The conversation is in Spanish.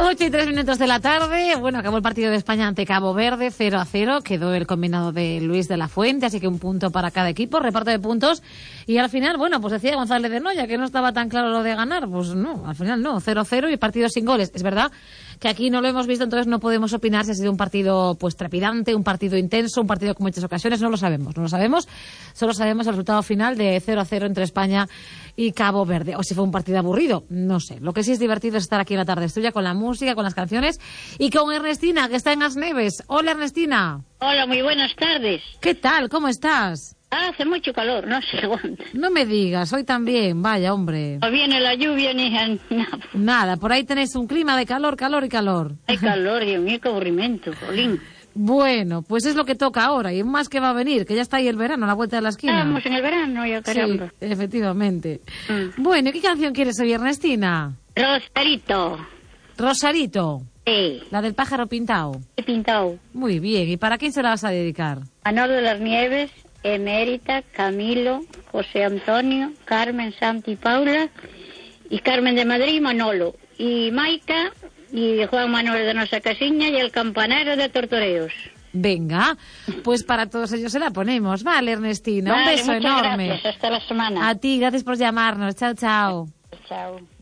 8:03 de la tarde. Bueno, acabó el partido de España ante Cabo Verde, 0-0. Quedó el combinado de Luis de la Fuente, así que un punto para cada equipo, reparto de puntos. Y al final, bueno, pues decía González de Noya que no estaba tan claro lo de ganar. Pues no, al final no, 0-0 y partido sin goles. Es verdad que aquí no lo hemos visto, entonces no podemos opinar si ha sido un partido pues trepidante, un partido intenso, un partido con muchas ocasiones. No lo sabemos. Solo sabemos el resultado final de 0-0 entre España y Cabo Verde. O si fue un partido aburrido, no sé. Lo que sí es divertido es estar aquí en la tarde estudia con la música, con las canciones y con Ernestina, que está en Asneves. Hola, Ernestina. Hola, muy buenas tardes. ¿Qué tal? ¿Cómo estás? Hace mucho calor, no se aguanta. No me digas, hoy también, vaya, hombre. No viene la lluvia ni nada. Nada, por ahí tenéis un clima de calor, calor y calor. Hay calor, Dios mío, qué aburrimiento, Jolín. Bueno, pues es lo que toca ahora y más que va a venir, que ya está ahí el verano, a la vuelta de la esquina. Estamos en el verano, ya caramba. Sí, efectivamente. Bueno, ¿qué canción quieres hoy, Ernestina? Rosarito. Rosarito. Sí. La del pájaro pintado. He pintado. Muy bien, ¿y para quién se la vas a dedicar? Manolo de las Nieves, Emérita, Camilo, José Antonio, Carmen, Santi, Paula, y Carmen de Madrid y Manolo, y Maica, y Juan Manuel de Nosa Casiña, y el campanero de Tortoreos. Venga, pues para todos ellos se la ponemos. Vale, Ernestina, Vale, un beso muchas enorme. Gracias, hasta la semana. A ti, gracias por llamarnos. Chao, chao. Chao.